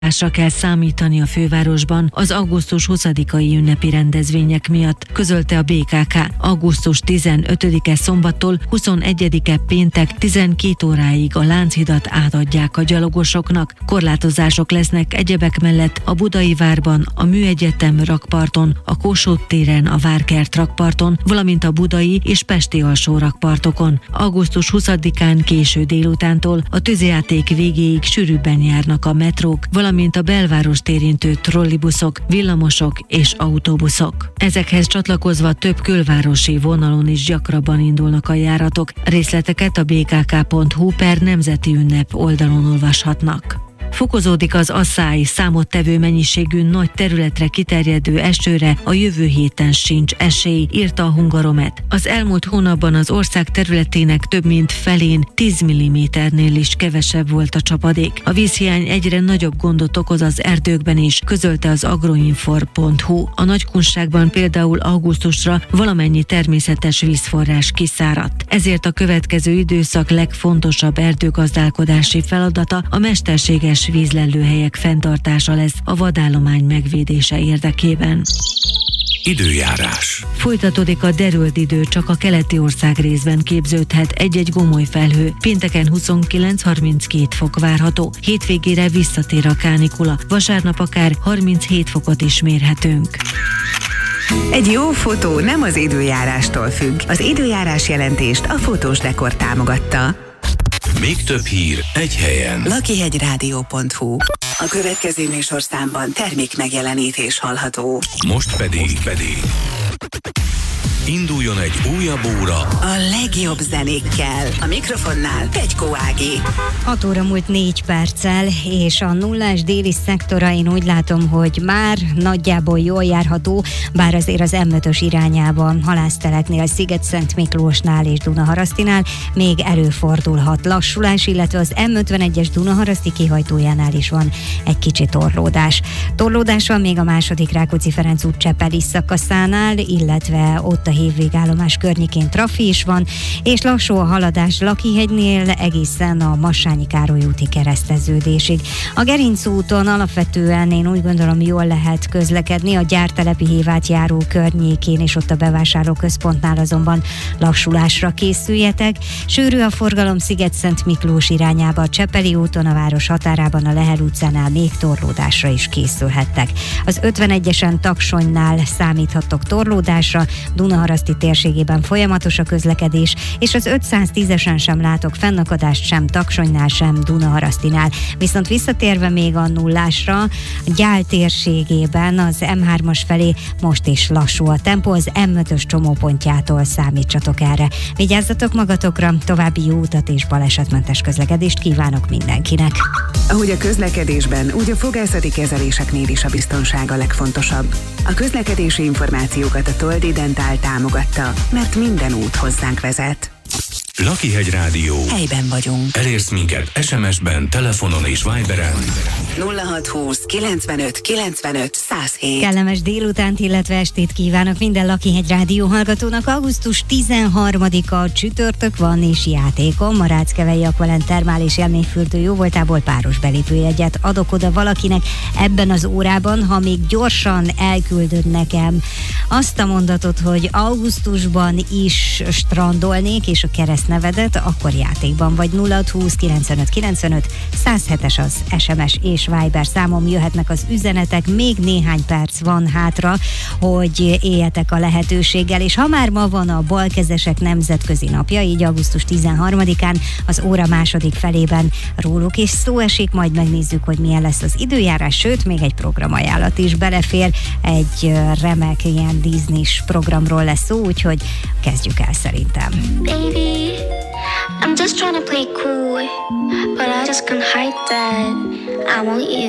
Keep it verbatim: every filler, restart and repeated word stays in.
Ásra kell számítani a fővárosban az augusztus huszadikai ünnepi rendezvények miatt, közölte a bé ká ká. augusztus tizenötödike szombattól huszonegyedike péntek tizenkét óráig a Lánchidat átadják a gyalogosoknak. Korlátozások lesznek egyebek mellett a Budai Várban, a Műegyetem rakparton, a Kossuth téren, a Várkert rakparton, valamint a budai és pesti alsó rakpartokon. augusztus huszadikán késő délutántól a tűzijáték végéig sűrűbben járnak a metrók, valamint a belvárost érintő trollibuszok, villamosok és autóbuszok. Ezekhez csatlakozva több külvárosi vonalon is gyakrabban indulnak a járatok. Részleteket a bé ká ká pont hú per nemzeti ünnep oldalon olvashatnak. Fokozódik az asszály, számottevő mennyiségű nagy területre kiterjedő esőre a jövő héten sincs esély, írta a Hungaromet. Az elmúlt hónapban az ország területének több mint felén tíz milliméternél is kevesebb volt a csapadék. A vízhiány egyre nagyobb gondot okoz az erdőkben is, közölte az agroinfor pont hú. A Nagykunságban például augusztusra valamennyi természetes vízforrás kiszáradt. Ezért a következő időszak legfontosabb erdőgazdálkodási feladata a mesterséges vízlelőhelyek fenntartása lesz a vadállomány megvédése érdekében. Időjárás. Folytatódik a derült idő, csak a keleti ország részben képződhet egy-egy gomoly felhő. Pénteken huszonkilenc-harminckét fok várható. Hétvégére visszatér a kánikula. Vasárnap akár harminchét fokot is mérhetünk. Egy jó fotó nem az időjárástól függ. Az időjárás jelentést a Fotós Dekor támogatta. Még több hír egy helyen. lakihegyrádió pont hú. A következő műsorszámban termék megjelenítés hallható. Most pedig, pedig induljon egy újabb óra a legjobb zenékkel. A mikrofonnál Pegykó Ági. hat óra múlt négy perccel, és a nullás déli szektora én úgy látom, hogy már nagyjából jól járható, bár azért az em ötös irányában Halászteleknél, Sziget-Szent Miklósnál és Dunaharasztinál még előfordulhat lassulás, illetve az em ötvenegyes Dunaharaszti kihajtójánál is van egy kicsi torlódás. Torlódás van még a második Rákóczi-Ferenc út Csepeli szakaszánál, illetve ott a hévvégállomás környékén trafi is van, és lassú a haladás Lakihegynél egészen a Massányi Károly úti kereszteződésig. A Gerinc úton alapvetően én úgy gondolom jól lehet közlekedni, a Gyártelepi Hévátjáró környékén és ott a bevásárlóközpontnál azonban lassulásra készüljetek. Sűrű a forgalom Sziget-Szent Miklós irányába, a Csepeli úton, a város határában, a Lehel utcánál még torlódásra is készülhettek. Az ötvenegyesen Taksonynál számíthattok torlódásra, Dunaharaszti térségében folyamatos a közlekedés, és az ötszáztízesen sem látok fennakadást sem Taksonynál, sem Dunaharasztinál. Viszont visszatérve még a nullásra, Gyál térségében az em hármas felé most is lassú a tempó, az em ötös csomópontjától számítsatok erre. Vigyázzatok magatokra, további jó utat és balesetmentes közlekedést kívánok mindenkinek. Ahogy a közlekedésben, úgy a fogászati kezeléseknél is a biztonság a legfontosabb. A közlekedési információkat a Toldi Dentál támogatta, mert minden út hozzánk vezet. Lakihegy Rádió. Helyben vagyunk. Elérsz minket es em es-ben, telefonon és Viberen. nulla hat húsz kilencvenöt kilencvenöt száz hét. Kellemes délutánt, illetve estét kívánok minden Lakihegy Rádió hallgatónak. augusztus tizenharmadika csütörtök van, és játékom. A Ráckevei Aqualent termál és élményfürdő jóvoltából páros belépőjegyet adok oda valakinek ebben az órában, ha még gyorsan elküldöd nekem azt a mondatot, hogy augusztusban is strandolnék, és a keresztnevedet, akkor játékban vagy. Nulla hat húsz kilencvenöt kilencvenöt száz hetes az es em es és Viber számom, jöhetnek az üzenetek, még néhány perc van hátra, hogy éljetek a lehetőséggel, és ha már ma van a balkezesek nemzetközi napja, így augusztus tizenharmadikán az óra második felében róluk is szó esik, majd megnézzük, hogy milyen lesz az időjárás, sőt, még egy programajánlat is belefér, egy remek ilyen Disney-s programról lesz szó, úgyhogy kezdjük el szerintem. Baby, I'm just trying to play cool, but I just can't hide that I want you.